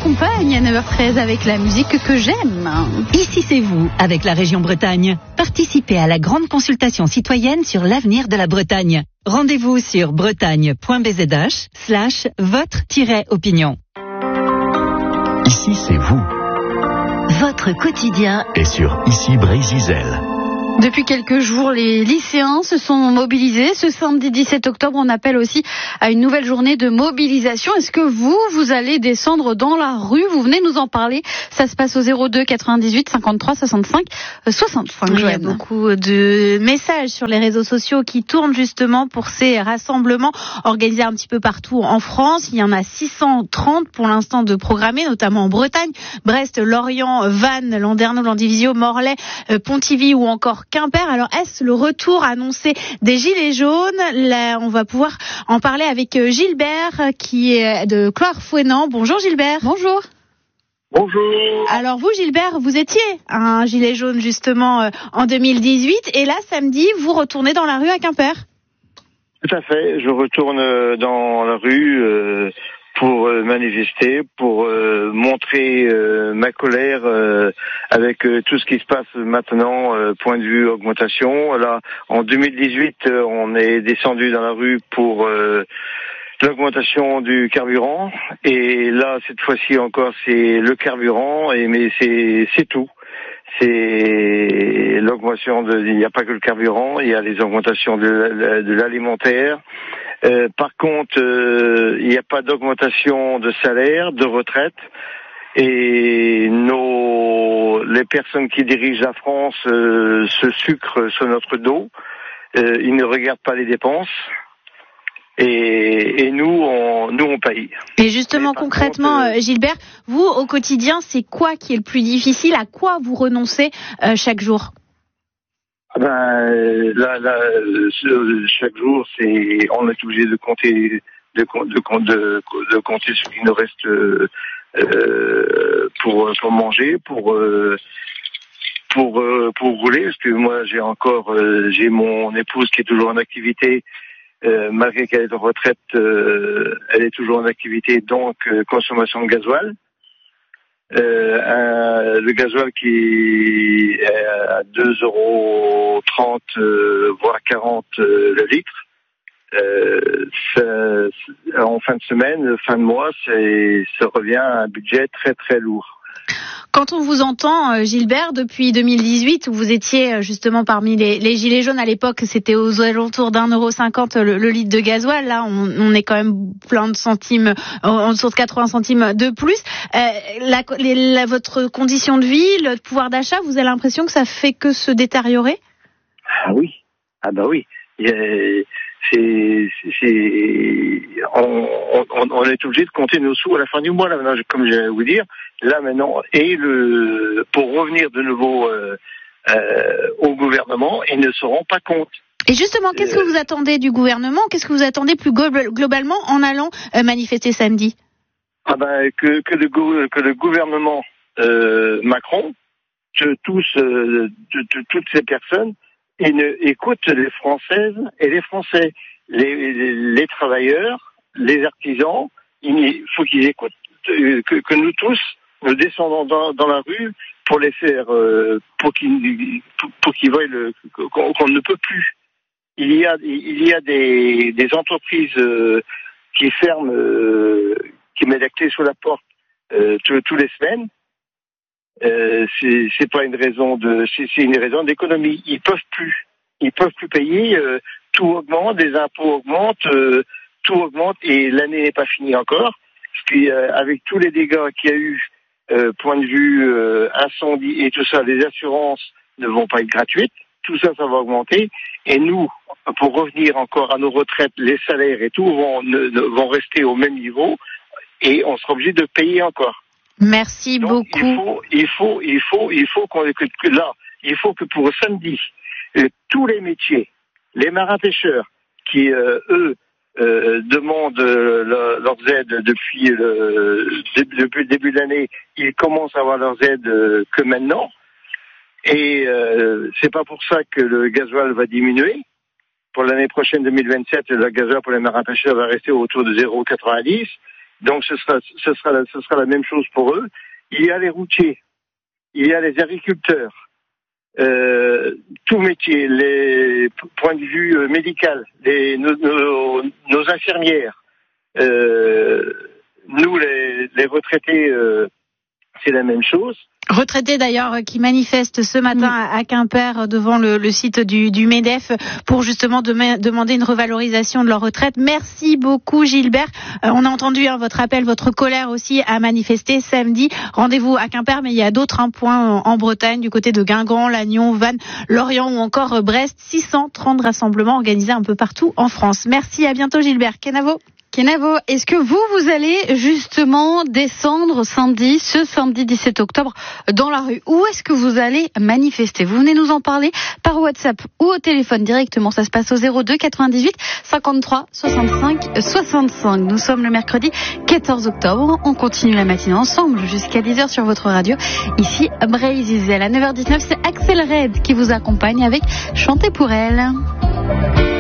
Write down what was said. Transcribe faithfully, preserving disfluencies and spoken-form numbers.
accompagne à neuf heures treize avec la musique que j'aime. Ici c'est vous, avec la région Bretagne. Participez à la grande consultation citoyenne sur l'avenir de la Bretagne. Rendez-vous sur bretagne.bzh slash votre-opinion. Ici c'est vous. Votre quotidien Et sur Ici Brésil. Depuis quelques jours, les lycéens se sont mobilisés. Ce samedi dix-sept octobre, on appelle aussi à une nouvelle journée de mobilisation. Est-ce que vous, vous allez descendre dans la rue? Vous venez nous en parler. Ça se passe au zéro deux quatre-vingt-dix-huit cinquante-trois soixante-cinq soixante-cinq. Il y a beaucoup de messages sur les réseaux sociaux qui tournent justement pour ces rassemblements organisés un petit peu partout en France. Il y en a six cent trente pour l'instant de programmés, notamment en Bretagne, Brest, Lorient, Vannes, Landerneau, Landivisiau, Morlaix, Pontivy ou encore Quimper. Alors, est-ce le retour annoncé des Gilets jaunes? Là, on va pouvoir en parler avec Gilbert, qui est de Cloire-Fouesnant. Bonjour Gilbert. Bonjour. Bonjour. Alors vous, Gilbert, vous étiez un gilet jaune justement en deux mille dix-huit, et là, samedi, vous retournez dans la rue à Quimper. Tout à fait. Je retourne dans la rue euh, pour manifester, pour euh, montrer euh, ma colère euh, avec euh, tout ce qui se passe maintenant, euh, point de vue augmentation. Là, en deux mille dix-huit, euh, on est descendu dans la rue pour euh, l'augmentation du carburant, et là, cette fois-ci encore, c'est le carburant, et mais c'est c'est tout. C'est l'augmentation de. Il n'y a pas que le carburant, il y a les augmentations de, de l'alimentaire. Euh, par contre, euh, il n'y a pas d'augmentation de salaire, de retraite, et nos les personnes qui dirigent la France euh, se sucrent sur notre dos. Euh, ils ne regardent pas les dépenses, et, et nous, on, nous, on paye. Et justement, concrètement, contre, euh... Gilbert, vous, au quotidien, c'est quoi qui est le plus difficile? À quoi vous renoncez euh, chaque jour? Ben, là, là, chaque jour, c'est, on est obligé de compter, de, de, de, de compter ce qui nous reste euh, pour, pour manger, pour, euh, pour, euh, pour rouler, parce que moi, j'ai encore, euh, j'ai mon épouse qui est toujours en activité, euh, malgré qu'elle est en retraite, euh, elle est toujours en activité, donc euh, consommation de gasoil. Euh, un, le gasoil qui est à deux euros trente, euh, voire quarante euh, le litre. Euh, ça, en fin de semaine, fin de mois, c'est, ça revient à un budget très très lourd. Quand on vous entend, Gilbert, depuis deux mille dix-huit, où vous étiez justement parmi les, les gilets jaunes à l'époque, c'était aux alentours d'un euro cinquante le, le litre de gasoil. Là, on, on est quand même plein de centimes, en dessous de quatre-vingts centimes de plus. Euh, la, les, la, votre condition de vie, le pouvoir d'achat, vous avez l'impression que ça fait que se détériorer? Ah oui, ah bah oui. C'est, c'est, c'est on, on, on est obligé de compter nos sous à la fin du mois, là, maintenant, comme je vais vous dire. Là maintenant, et le pour revenir de nouveau euh, euh, au gouvernement, ils ne se rendent pas compte. Et justement, qu'est-ce que vous attendez du gouvernement? Qu'est-ce que vous attendez plus globalement en allant euh, manifester samedi? Ah ben que que le que le gouvernement euh, Macron, que tous euh, de, de, toutes ces personnes, et ne, écoutent les Françaises et les Français, les, les, les travailleurs, les artisans. Il faut qu'ils écoutent que, que nous tous nous descendons dans, dans la rue pour les faire, euh, pour qu'ils, pour, pour qu'ils voient le, qu'on, qu'on ne peut plus. Il y a, il y a des, des entreprises euh, qui ferment, euh, qui mettent la clé sous la porte euh, tous les semaines. Euh, c'est, c'est pas une raison de, c'est, c'est une raison d'économie. Ils peuvent plus, ils peuvent plus payer. Euh, tout augmente, les impôts augmentent, euh, tout augmente, et l'année n'est pas finie encore. Parce qu'avec euh, tous les dégâts qu'il y a eu, Euh, point de vue euh, incendie et tout ça, les assurances ne vont pas être gratuites, tout ça, ça va augmenter, et nous, pour revenir encore à nos retraites, les salaires et tout vont, ne, ne, vont rester au même niveau, et on sera obligé de payer encore. Merci Donc, beaucoup. Il faut, il faut, il faut, il faut qu'on écoute que là, il faut que pour samedi, euh, tous les métiers, les marins-pêcheurs, qui euh, eux Euh, demandent euh, leur, leurs aides depuis le, depuis le début de l'année, ils commencent à avoir leurs aides euh, que maintenant, et euh, c'est pas pour ça que le gasoil va diminuer. Pour l'année prochaine deux mille vingt-sept, le gasoil pour les marins pêcheurs va rester autour de zéro virgule quatre-vingt-dix. Donc ce sera, ce sera, la, ce sera la même chose pour eux. Il y a les routiers, il y a les agriculteurs, euh, tout métier, les points de vue euh, médical, les, nos, nos, nos infirmières, euh, nous les, les retraités, euh, c'est la même chose. Retraités d'ailleurs qui manifestent ce matin mmh. à Quimper devant le, le site du, du MEDEF pour justement de, demander une revalorisation de leur retraite. Merci beaucoup Gilbert. Euh, on a entendu hein, votre appel, votre colère aussi à manifester samedi. Rendez-vous à Quimper, mais il y a d'autres hein, points en, en Bretagne, du côté de Guingamp, Lannion, Vannes, Lorient ou encore Brest. six cent trente rassemblements organisés un peu partout en France. Merci, à bientôt Gilbert. Kenavo. Kenavo, est-ce que vous, vous allez justement descendre samedi, ce samedi dix-sept octobre, dans la rue? Où est-ce que vous allez manifester? Vous venez nous en parler par WhatsApp ou au téléphone directement. Ça se passe au zéro deux quatre-vingt-dix-huit cinquante-trois soixante-cinq soixante-cinq. Nous sommes le mercredi quatorze octobre. On continue la matinée ensemble jusqu'à dix heures sur votre radio. Ici, Bray-Zizel. À neuf heures dix-neuf, c'est Axel Red qui vous accompagne avec Chanter pour elle.